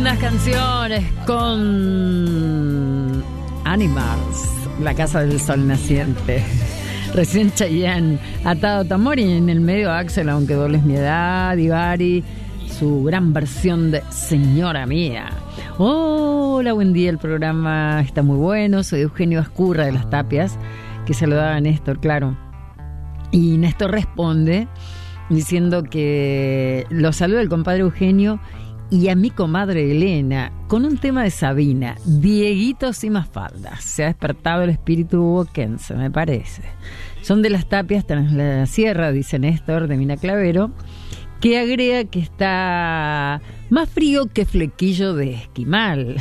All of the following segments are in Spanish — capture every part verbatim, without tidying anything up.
buenas canciones con Animals, La Casa del Sol Naciente. Recién Chayanne, Atado Tambor, y en el medio Axel, Aunque Dobles Mi Edad, Ibarri, su gran versión de Señora Mía. Hola, buen día, el programa está muy bueno. Soy Eugenio Ascurra de Las Tapias, que saludaba a Néstor, claro. Y Néstor responde diciendo que lo saluda el compadre Eugenio y a mi comadre Elena con un tema de Sabina, Dieguitos y Mafalda. Se ha despertado el espíritu boquense, me parece. Son de Las Tapias tras la sierra, dice Néstor, de Mina Clavero, que agrega que está más frío que flequillo de esquimal,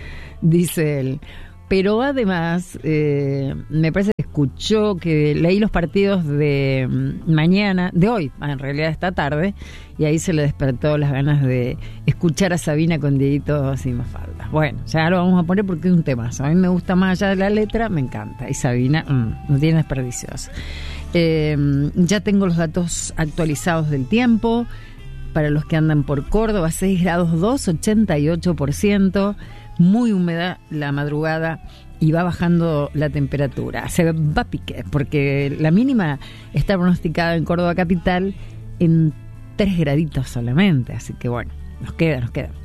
dice él. Pero además, eh, me parece que escuchó que leí los partidos de mañana, de hoy, en realidad esta tarde, y ahí se le despertó las ganas de escuchar a Sabina con Dieguitos y Mafalda. Bueno, ya lo vamos a poner porque es un temazo. A mí me gusta más allá de la letra, me encanta. Y Sabina, mmm, no tiene desperdicios. Eh, ya tengo los datos actualizados del tiempo. Para los que andan por Córdoba, seis grados dos, ochenta y ocho por ciento. Muy húmeda la madrugada y va bajando la temperatura. Se va a pique, porque la mínima está pronosticada en Córdoba capital en tres graditos solamente. Así que bueno, nos queda, nos queda.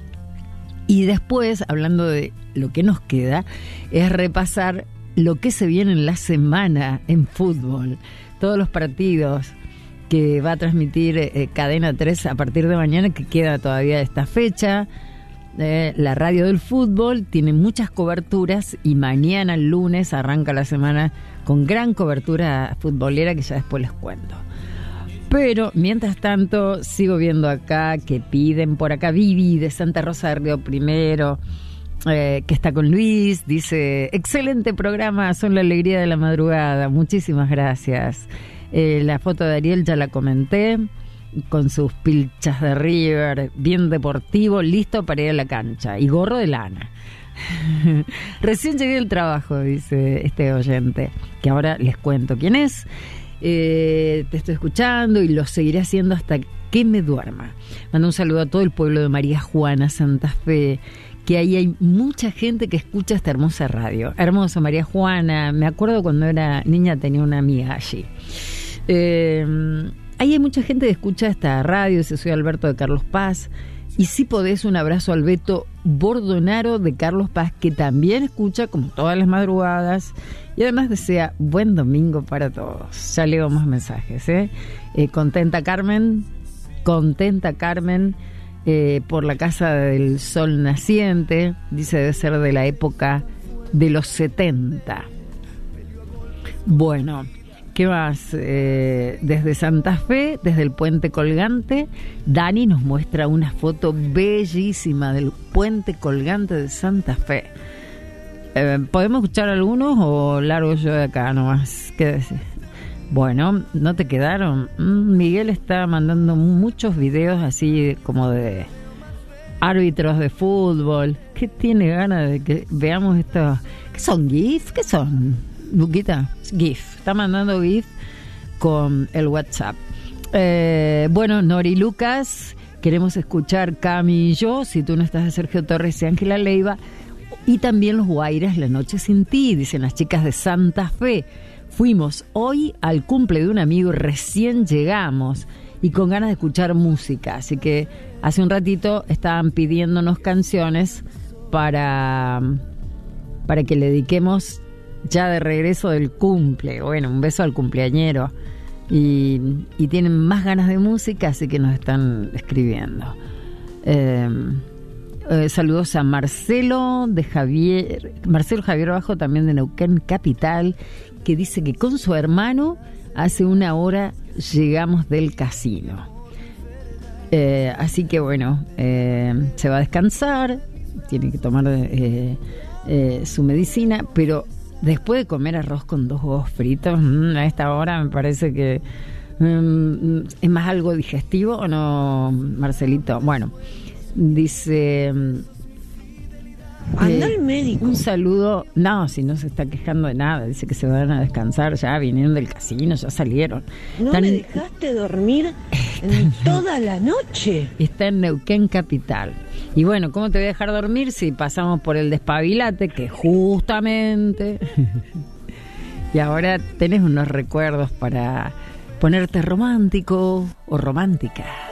Y después, hablando de lo que nos queda, es repasar lo que se viene en la semana en fútbol. Todos los partidos que va a transmitir eh, Cadena tres a partir de mañana, que queda todavía esta fecha. Eh, la radio del fútbol tiene muchas coberturas y mañana, el lunes, arranca la semana con gran cobertura futbolera que ya después les cuento. Pero mientras tanto sigo viendo acá que piden por acá Vivi de Santa Rosa de Río Primero, eh, que está con Luis, dice: excelente programa, son la alegría de la madrugada, muchísimas gracias. Eh, la foto de Ariel ya la comenté, con sus pilchas de River, bien deportivo, listo para ir a la cancha, y gorro de lana. Recién llegué del trabajo, dice este oyente, que ahora les cuento quién es. Eh, te estoy escuchando y lo seguiré haciendo hasta que me duerma. Mando un saludo a todo el pueblo de María Juana, Santa Fe, que ahí hay mucha gente que escucha esta hermosa radio. Hermoso, María Juana. Me acuerdo cuando era niña, tenía una amiga allí. Eh... Ahí hay mucha gente que escucha esta radio. Soy Alberto de Carlos Paz. Y si podés, un abrazo al Beto Bordonaro de Carlos Paz, que también escucha como todas las madrugadas. Y además desea buen domingo para todos. Ya leo más mensajes, ¿eh? Eh, contenta Carmen, contenta Carmen eh, por la Casa del Sol Naciente. Dice debe ser de la época de los setenta. Bueno, ¿qué más? Eh, desde Santa Fe, desde el puente colgante, Dani nos muestra una foto bellísima del puente colgante de Santa Fe. Eh, ¿Podemos escuchar algunos o largo yo de acá nomás? ¿Qué decís? Bueno, ¿no te quedaron? Mm, Miguel está mandando muchos videos así como de árbitros de fútbol. ¿Qué tiene ganas de que veamos estos? ¿Qué son GIF? ¿Qué son? Luquita, GIF, está mandando GIF con el WhatsApp. Eh, bueno, Nori Lucas, queremos escuchar Cami y yo, Si tú no estás, de Sergio Torres y Ángela Leiva, y también Los Guairas, La noche sin ti, dicen las chicas de Santa Fe. Fuimos hoy al cumple de un amigo, recién llegamos y con ganas de escuchar música, así que hace un ratito estaban pidiéndonos canciones para, para que le dediquemos ya de regreso del cumple. Bueno, un beso al cumpleañero. Y, y tienen más ganas de música, así que nos están escribiendo. Eh, eh, saludos a Marcelo de Javier, Marcelo Javier Bajo, también de Neuquén Capital, que dice que con su hermano hace una hora llegamos del casino. Eh, así que bueno, eh, se va a descansar, tiene que tomar eh, eh, su medicina, pero después de comer arroz con dos huevos fritos, mmm, a esta hora me parece que mmm, es más algo digestivo, ¿o no, Marcelito? Bueno, dice... Anda al médico. Un saludo. No, si no se está quejando de nada. Dice que se van a descansar. Ya vinieron del casino, ya salieron. No Están me en... dejaste dormir en toda la noche. Está en Neuquén Capital. Y bueno, ¿cómo te voy a dejar dormir si pasamos por el despabilate? Que justamente... y ahora tenés unos recuerdos para ponerte romántico o romántica.